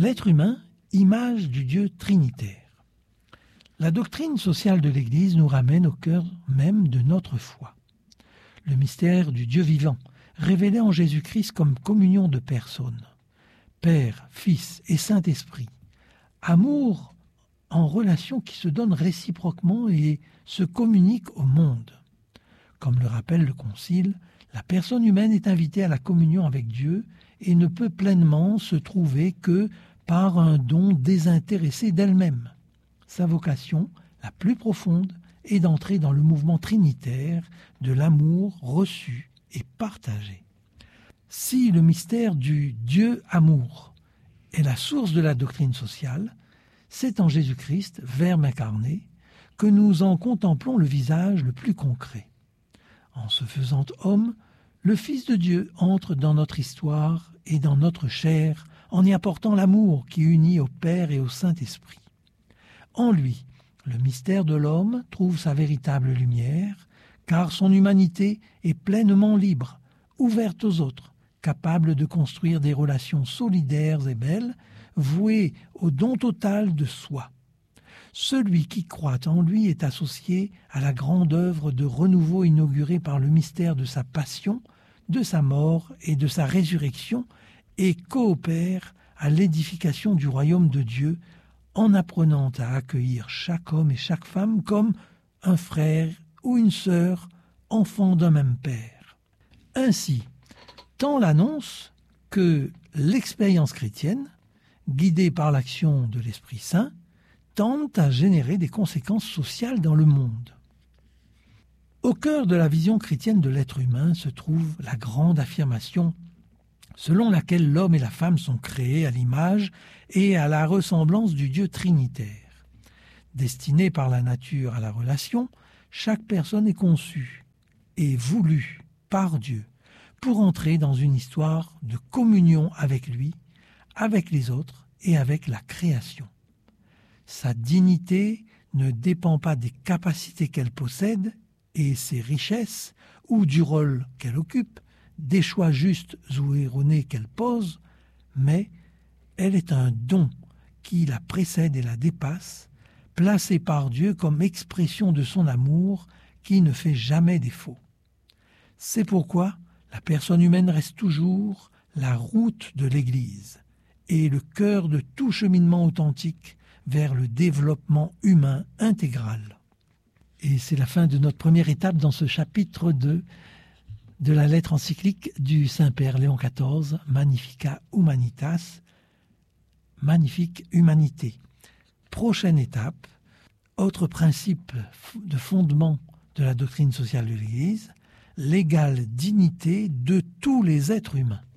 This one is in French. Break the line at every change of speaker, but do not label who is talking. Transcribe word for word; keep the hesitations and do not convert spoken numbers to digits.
L'être humain, image du Dieu trinitaire. La doctrine sociale de l'Église nous ramène au cœur même de notre foi. Le mystère du Dieu vivant, révélé en Jésus-Christ comme communion de personnes. Père, Fils et Saint-Esprit. Amour en relation qui se donne réciproquement et se communique au monde. Comme le rappelle le Concile, la personne humaine est invitée à la communion avec Dieu et ne peut pleinement se trouver que par un don désintéressé d'elle-même. Sa vocation, la plus profonde, est d'entrer dans le mouvement trinitaire de l'amour reçu et partagé. Si le mystère du Dieu amour est la source de la doctrine sociale, c'est en Jésus-Christ, Verbe incarné, que nous en contemplons le visage le plus concret. En se faisant homme, le Fils de Dieu entre dans notre histoire et dans notre chair en y apportant l'amour qui unit au Père et au Saint-Esprit. En lui, le mystère de l'homme trouve sa véritable lumière, car son humanité est pleinement libre, ouverte aux autres, capable de construire des relations solidaires et belles, vouées au don total de soi. Celui qui croit en lui est associé à la grande œuvre de renouveau inaugurée par le mystère de sa passion, de sa mort et de sa résurrection, et coopère à l'édification du royaume de Dieu en apprenant à accueillir chaque homme et chaque femme comme un frère ou une sœur, enfant d'un même père. Ainsi, tant l'annonce que l'expérience chrétienne, guidée par l'action de l'Esprit Saint, tendent à générer des conséquences sociales dans le monde. Au cœur de la vision chrétienne de l'être humain se trouve la grande affirmation selon laquelle l'homme et la femme sont créés à l'image et à la ressemblance du Dieu trinitaire. Destinée par la nature à la relation, chaque personne est conçue et voulue par Dieu pour entrer dans une histoire de communion avec lui, avec les autres et avec la création. Sa dignité ne dépend pas des capacités qu'elle possède et ses richesses ou du rôle qu'elle occupe, des choix justes ou erronés qu'elle pose, mais elle est un don qui la précède et la dépasse, placé par Dieu comme expression de son amour qui ne fait jamais défaut. C'est pourquoi la personne humaine reste toujours la route de l'Église et le cœur de tout cheminement authentique vers le développement humain intégral. Et c'est la fin de notre première étape dans ce chapitre deux de la lettre encyclique du Saint-Père Léon quatorze, Magnificat Humanitas, magnifique humanité. Prochaine étape, autre principe de fondement de la doctrine sociale de l'Église, l'égale dignité de tous les êtres humains.